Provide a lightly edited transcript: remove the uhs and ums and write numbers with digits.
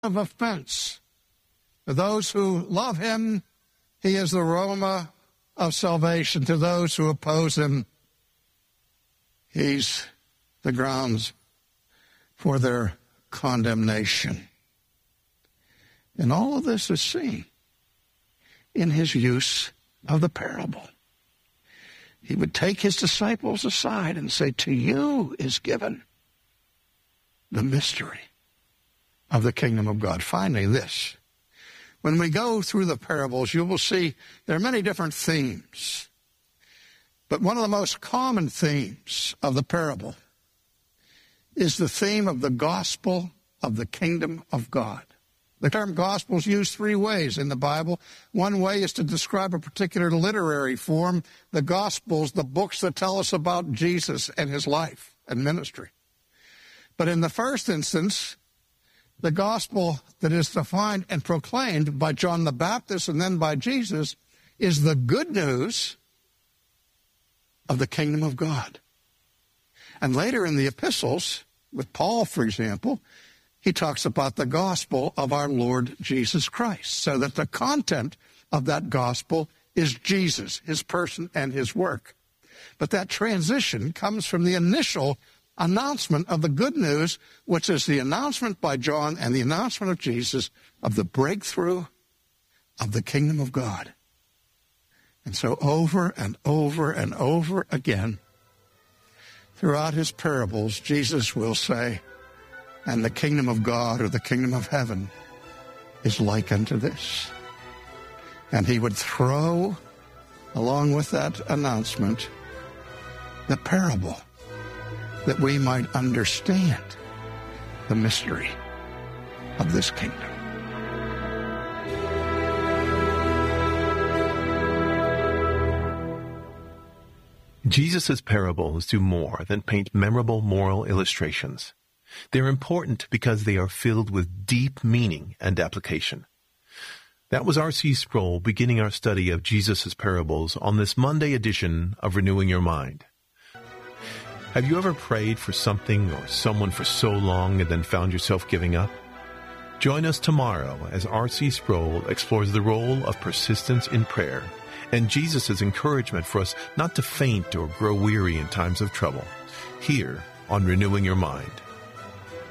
of offense. To those who love him, he is the aroma of salvation. To those who oppose him, he's the grounds for their condemnation. And all of this is seen in his use of the parable. He would take his disciples aside and say, to you is given the mystery of the kingdom of God. Finally, this. When we go through the parables, you will see there are many different themes. But one of the most common themes of the parable is the theme of the gospel of the kingdom of God. The term gospel is used three ways in the Bible. One way is to describe a particular literary form, the Gospels, the books that tell us about Jesus and his life and ministry. But in the first instance, the gospel that is defined and proclaimed by John the Baptist and then by Jesus is the good news of the kingdom of God. And later in the epistles, with Paul, for example, he talks about the gospel of our Lord Jesus Christ, so that the content of that gospel is Jesus, his person and his work. But that transition comes from the initial announcement of the good news, which is the announcement by John and the announcement of Jesus of the breakthrough of the kingdom of God. And so over and over and over again, throughout his parables, Jesus will say, and the kingdom of God or the kingdom of heaven is like unto this. And he would throw, along with that announcement, the parable that we might understand the mystery of this kingdom. Jesus' parables do more than paint memorable moral illustrations. They're important because they are filled with deep meaning and application. That was R.C. Sproul beginning our study of Jesus' parables on this Monday edition of Renewing Your Mind. Have you ever prayed for something or someone for so long and then found yourself giving up? Join us tomorrow as R.C. Sproul explores the role of persistence in prayer and Jesus' encouragement for us not to faint or grow weary in times of trouble, here on Renewing Your Mind.